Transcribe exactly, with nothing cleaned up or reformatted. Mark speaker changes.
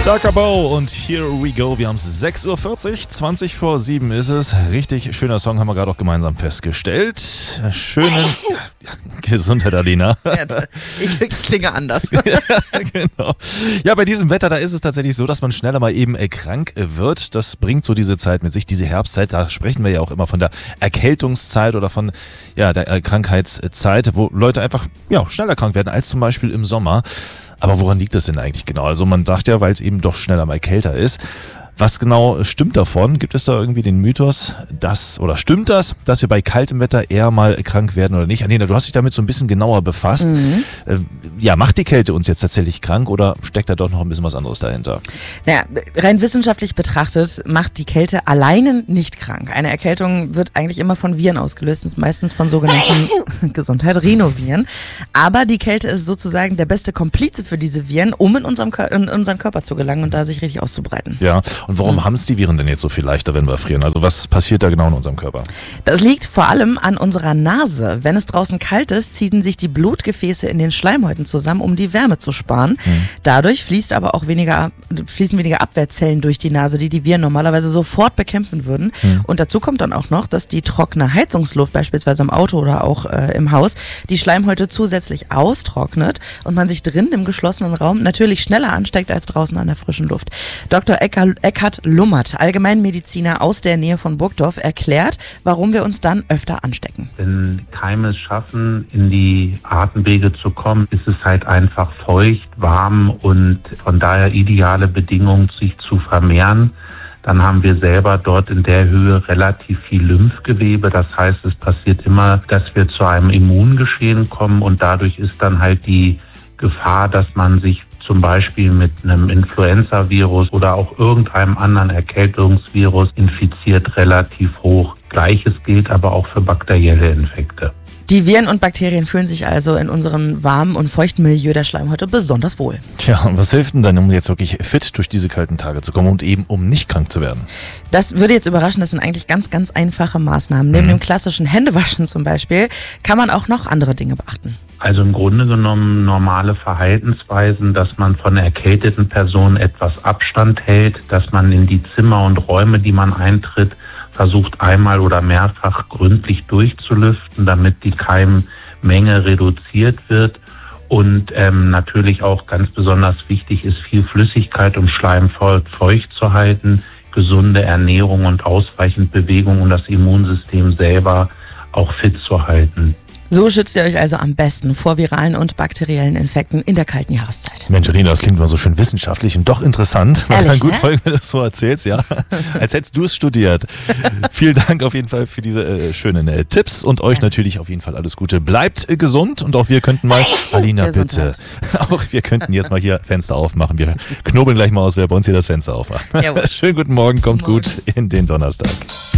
Speaker 1: Darker Bow und Here We Go. Wir haben es sechs Uhr vierzig, zwanzig vor sieben ist es. Richtig schöner Song, haben wir gerade auch gemeinsam festgestellt. Schönen Gesundheit, Alina.
Speaker 2: Ja, ich klinge anders.
Speaker 1: Genau. Ja, bei diesem Wetter, da ist es tatsächlich so, dass man schneller mal eben krank wird. Das bringt so diese Zeit mit sich, diese Herbstzeit. Da sprechen wir ja auch immer von der Erkältungszeit oder von ja, der Krankheitszeit, wo Leute einfach ja, schneller krank werden als zum Beispiel im Sommer. Aber woran liegt das denn eigentlich genau? Also man sagt ja, weil es eben doch schneller mal kälter ist. Was genau stimmt davon? Gibt es da irgendwie den Mythos, dass, oder stimmt das, dass wir bei kaltem Wetter eher mal krank werden oder nicht? Alina, du hast dich damit so ein bisschen genauer befasst. Mhm. Äh, ja, macht die Kälte uns jetzt tatsächlich krank oder steckt da doch noch ein bisschen was anderes dahinter?
Speaker 2: Naja, rein wissenschaftlich betrachtet macht die Kälte alleine nicht krank. Eine Erkältung wird eigentlich immer von Viren ausgelöst, ist meistens von sogenannten Gesundheit, Rhinoviren. Aber die Kälte ist sozusagen der beste Komplize für diese Viren, um in, unserem, in unseren Körper zu gelangen und da sich richtig auszubreiten.
Speaker 1: Ja. Und warum mhm. haben es die Viren denn jetzt so viel leichter, wenn wir frieren? Also was passiert da genau in unserem Körper?
Speaker 2: Das liegt vor allem an unserer Nase. Wenn es draußen kalt ist, ziehen sich die Blutgefäße in den Schleimhäuten zusammen, um die Wärme zu sparen. Mhm. Dadurch fließt aber auch weniger, fließen weniger Abwehrzellen durch die Nase, die die Viren normalerweise sofort bekämpfen würden. Mhm. Und dazu kommt dann auch noch, dass die trockene Heizungsluft, beispielsweise im Auto oder auch äh, im Haus, die Schleimhäute zusätzlich austrocknet und man sich drin im geschlossenen Raum natürlich schneller ansteckt als draußen an der frischen Luft. Doktor Ecker Eckhard Lummert, Allgemeinmediziner aus der Nähe von Burgdorf, erklärt, warum wir uns dann öfter anstecken.
Speaker 3: Wenn Keime es schaffen, in die Atemwege zu kommen, ist es halt einfach feucht, warm und von daher ideale Bedingungen, sich zu vermehren. Dann haben wir selber dort in der Höhe relativ viel Lymphgewebe. Das heißt, es passiert immer, dass wir zu einem Immungeschehen kommen und dadurch ist dann halt die Gefahr, dass man sich zum Beispiel mit einem Influenza-Virus oder auch irgendeinem anderen Erkältungsvirus infiziert, relativ hoch. Gleiches gilt aber auch für bakterielle Infekte.
Speaker 2: Die Viren und Bakterien fühlen sich also in unserem warmen und feuchten Milieu der Schleimhäute besonders wohl.
Speaker 1: Tja, und was hilft denn dann, um jetzt wirklich fit durch diese kalten Tage zu kommen und eben um nicht krank zu werden?
Speaker 2: Das würde jetzt überraschen, das sind eigentlich ganz, ganz einfache Maßnahmen. Neben mhm. dem klassischen Händewaschen zum Beispiel kann man auch noch andere Dinge beachten.
Speaker 3: Also im Grunde genommen normale Verhaltensweisen, dass man von erkälteten Personen etwas Abstand hält, dass man in die Zimmer und Räume, die man eintritt, versucht einmal oder mehrfach gründlich durchzulüften, damit die Keimmenge reduziert wird. Und ähm, natürlich auch ganz besonders wichtig ist, viel Flüssigkeit und Schleim feucht zu halten, gesunde Ernährung und ausreichend Bewegung, um das Immunsystem selber auch fit zu halten.
Speaker 2: So schützt ihr euch also am besten vor viralen und bakteriellen Infekten in der kalten Jahreszeit.
Speaker 1: Mensch, Alina, das klingt mal so schön wissenschaftlich und doch interessant. Man
Speaker 2: Ehrlich,
Speaker 1: kann gut
Speaker 2: ne?
Speaker 1: folgen, wenn du das so erzählst, ja. Als hättest du es studiert. Vielen Dank auf jeden Fall für diese äh, schönen äh, Tipps und euch ja. natürlich auf jeden Fall alles Gute. Bleibt äh, gesund und auch wir könnten mal, Alina, bitte, auch wir könnten jetzt mal hier Fenster aufmachen. Wir knobeln gleich mal aus, wer bei uns hier das Fenster aufmacht. Jawohl. Schönen guten Morgen, kommt guten Morgen. Gut in den Donnerstag.